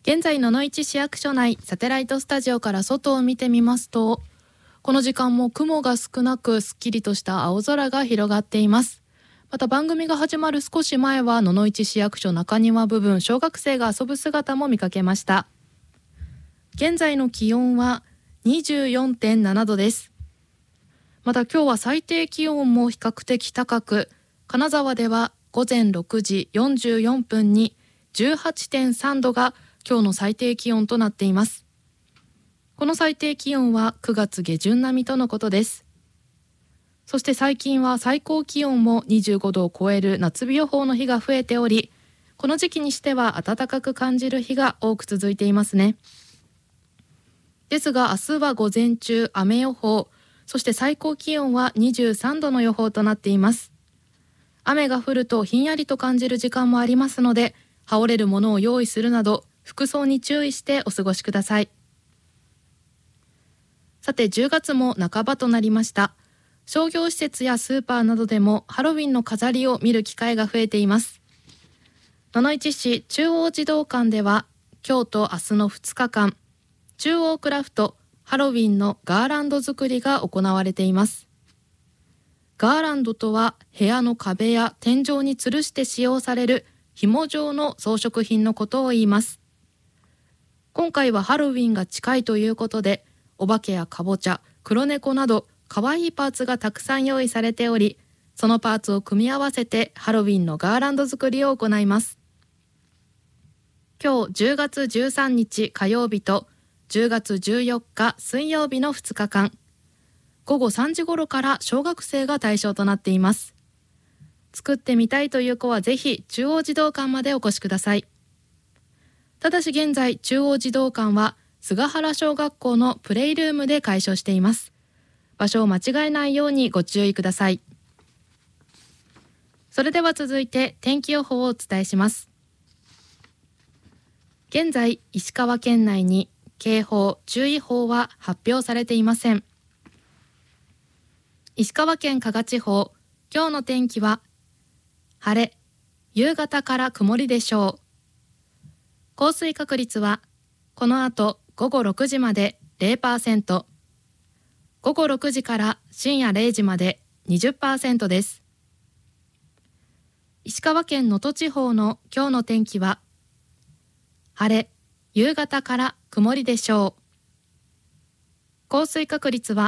現在野々市市役所内サテライトスタジオから外を見てみますと、この時間も雲が少なくすっきりとした青空が広がっています。また番組が始まる少し前は野々市市役所中庭部分、小学生が遊ぶ姿も見かけました。現在の気温は 24.7 度です。また今日は最低気温も比較的高く、金沢では午前6時44分に 18.3 度が今日の最低気温となっています。この最低気温は9月下旬並みとのことです。そして最近は最高気温も25度を超える夏日予報の日が増えており、この時期にしては暖かく感じる日が多く続いていますね。ですが明日は午前中雨予報、そして最高気温は23度の予報となっています。雨が降るとひんやりと感じる時間もありますので、羽織れるものを用意するなど服装に注意してお過ごしください。さて10月も半ばとなりました。商業施設やスーパーなどでもハロウィンの飾りを見る機会が増えています。野々市市中央児童館では今日と明日の2日間、中央クラフトハロウィンのガーランド作りが行われています。ガーランドとは部屋の壁や天井に吊るして使用される紐状の装飾品のことを言います。今回はハロウィンが近いということで、お化けやかぼちゃ、黒猫など可愛いパーツがたくさん用意されており、そのパーツを組み合わせてハロウィンのガーランド作りを行います。今日10月13日火曜日と10月14日水曜日の2日間、午後3時頃から小学生が対象となっています。作ってみたいという子はぜひ中央児童館までお越しください。ただし現在中央児童館は菅原小学校のプレイルームで開所しています。場所を間違えないようにご注意ください。それでは続いて天気予報をお伝えします。現在石川県内に警報・注意報は発表されていません。石川県加賀地方、今日の天気は晴れ、夕方から曇りでしょう。降水確率はこの後午後6時まで 0%、午後6時から深夜0時まで 20% です。石川県能登地方の今日の天気は晴れ、夕方から曇りでしょう。降水確率は